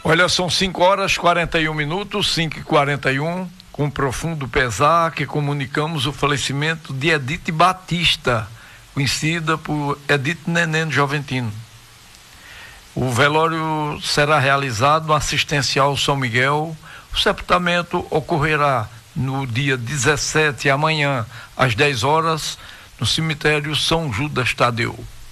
Olha, são 5h41, 5h41, com profundo pesar que comunicamos o falecimento de Edith Batista, conhecida por Edith Neném Joventino. O velório será realizado no Assistencial São Miguel. O sepultamento ocorrerá no dia 17, amanhã, às 10 horas, no cemitério São Judas Tadeu.